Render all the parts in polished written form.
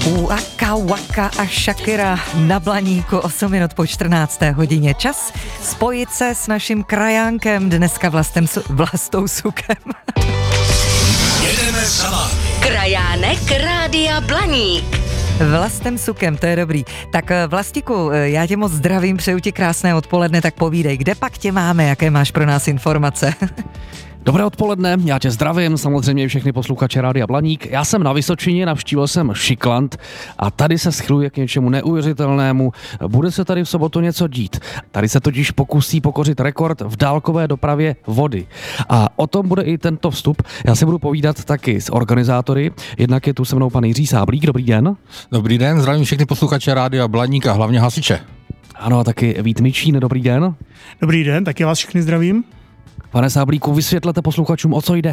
Waka Waka a Shakira na Blaníku 8 minut po 14. hodině. Čas spojit se s naším krajánkem, dneska Vlastou Sukem. Jedeme za vámi. Krajánek Rádia Blaník. Vlastem Sukem, to je dobrý. Tak Vlastiku, já tě moc zdravím, přeju ti krásné odpoledne, tak povídej, kde pak tě máme, jaké máš pro nás informace? Dobré odpoledne, já tě zdravím, samozřejmě všechny posluchače Rádia Blaník. Já jsem na Vysočině, navštívil jsem Šikland a tady se schyluje k něčemu neuvěřitelnému. Bude se tady v sobotu něco dít. Tady se totiž pokusí pokořit rekord v dálkové dopravě vody. A o tom bude i tento vstup. Já si budu povídat taky s organizátory. Jednak je tu se mnou pan Jiří Sáblík, dobrý den. Dobrý den, zdravím všechny posluchače Rádia Blaník a hlavně hasiče. Ano, a taky Vít Mičín, dobrý den. Dobrý den, taky vás všechny zdravím. Pane Sáblíku, vysvětlete posluchačům, o co jde.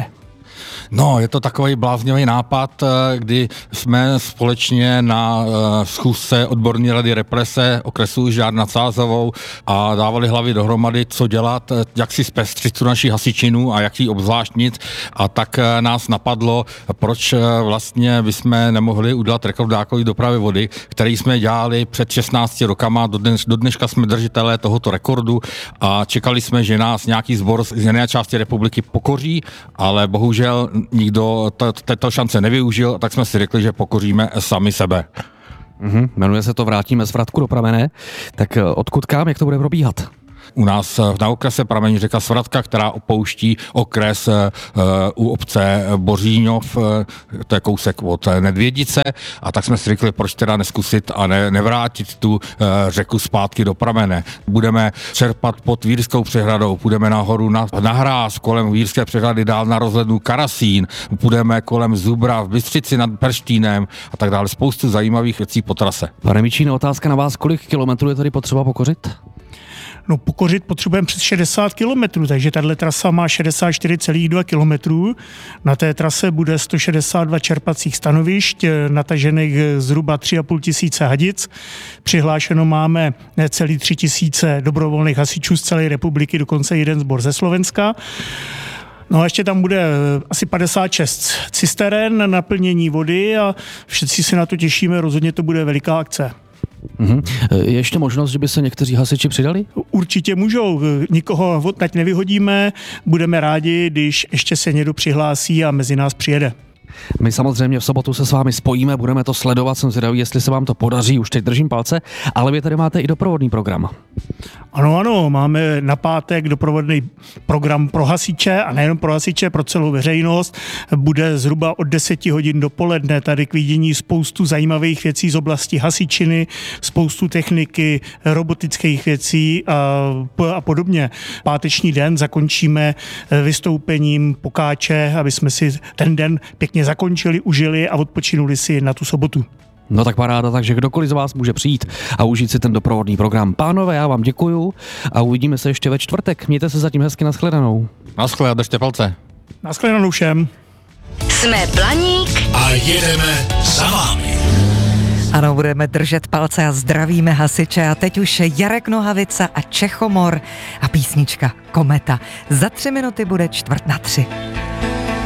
No, je to takový bláznivý nápad, kdy jsme společně na schůzce odborné rady represe okresu Žďár nad Sázavou a dávali hlavy dohromady, co dělat, jak si zpestřit tu naši hasičinu a jak ji obzvláštnit. A tak nás napadlo, proč vlastně bychom nemohli udělat rekord dálkové dopravy vody, který jsme dělali před 16 rokama. Do dneška jsme držitelé tohoto rekordu a čekali jsme, že nás nějaký sbor z jiné části republiky pokoří, ale bohužel nikdo této šance nevyužil, tak jsme si řekli, že pokoříme sami sebe. Jmenuje se to Vrátíme Svratku do pramene. Tak odkud kam, jak to bude probíhat? U nás na okrese pramení řeka Svratka, která opouští okres u obce Boříňov, to je kousek od Nedvědice, a tak jsme si řekli, proč teda neskusit a nevrátit tu řeku zpátky do pramene. Budeme čerpat pod Vírskou přehradou, půjdeme nahoru na hráz, kolem Vírské přehrady dál na rozhlednu Karasín, půjdeme kolem Zubra v Bystřici nad Perštínem a tak dále. Spoustu zajímavých věcí po trase. Pane Mičín, otázka na vás, kolik kilometrů je tady potřeba pokořit? No, pokořit potřebujeme přes 60 kilometrů, takže tahle trasa má 64,2 kilometrů. Na té trase bude 162 čerpacích stanovišť, natažených zhruba 3,5 tisíce hadic. Přihlášeno máme necelý 3 tisíce dobrovolných hasičů z celé republiky, dokonce jeden sbor ze Slovenska. No a ještě tam bude asi 56 cisteren na naplnění vody a všichni se na to těšíme, rozhodně to bude veliká akce. Je ještě možnost, že by se někteří hasiči přidali? Určitě můžou, nikoho odtud nevyhodíme, budeme rádi, když ještě se někdo přihlásí a mezi nás přijede. My samozřejmě v sobotu se s vámi spojíme, budeme to sledovat, jsem zvědavý, jestli se vám to podaří, už teď držím palce, ale vy tady máte i doprovodný program. Ano, máme na pátek doprovodný program pro hasiče a nejen pro hasiče, pro celou veřejnost. Bude zhruba od 10 hodin dopoledne tady k vidění spoustu zajímavých věcí z oblasti hasičiny, spoustu techniky, robotických věcí a podobně. Páteční den zakončíme vystoupením Pokáče, aby jsme si ten den pěkně zakončili, užili a odpočinuli si na tu sobotu. No tak paráda, takže kdokoliv z vás může přijít a užít si ten doprovodný program. Pánové, já vám děkuju a uvidíme se ještě ve čtvrtek. Mějte se zatím hezky, nashledanou. Naschle a držte palce. Nashledanou všem. Jsme Blaník A jedeme za vámi. Ano, budeme držet palce a zdravíme hasiče a teď už Jarek Nohavica a Čechomor a písnička Kometa. Za 3 minuty bude 2:45.